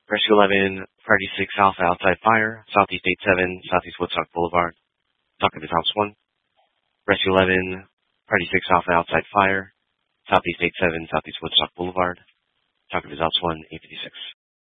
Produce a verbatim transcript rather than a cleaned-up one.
Rescue eleven, Party six Alpha outside fire, Southeast eight seven, Southeast Woodstock Boulevard. Talk of his house one. Rescue eleven, Party six Alpha outside fire, Southeast eight seven, Southeast Woodstock Boulevard. Talk of his house one, eight fifty-six.